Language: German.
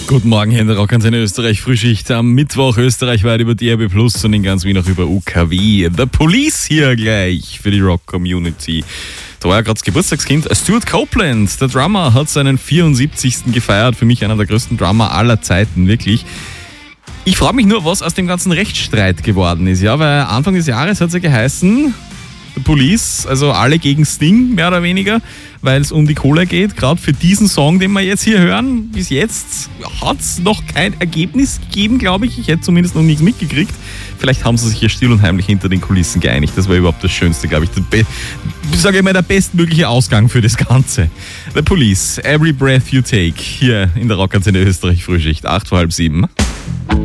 Guten Morgen, hier in der Rockantenne Österreich Frühschicht. Am Mittwoch österreichweit über DRB Plus und in ganz Wien auch über UKW. The Police hier gleich für die Rock-Community. Da war ja gerade das Geburtstagskind. Stuart Copeland, der Drummer, hat seinen 74. gefeiert. Für mich einer der größten Drummer aller Zeiten, wirklich. Ich frage mich nur, was aus dem ganzen Rechtsstreit geworden ist. Ja, weil Anfang des Jahres hat es ja geheißen, The Police, also alle gegen Sting, mehr oder weniger, weil es um die Kohle geht. Gerade für diesen Song, den wir jetzt hier hören, bis jetzt hat es noch kein Ergebnis gegeben, glaube ich. Ich hätte zumindest noch nichts mitgekriegt. Vielleicht haben sie sich hier still und heimlich hinter den Kulissen geeinigt. Das war überhaupt das Schönste, glaube ich. Sage ich mal, der bestmögliche Ausgang für das Ganze. The Police, Every Breath You Take, hier in der Rockantenne Österreich Frühschicht, 6:08.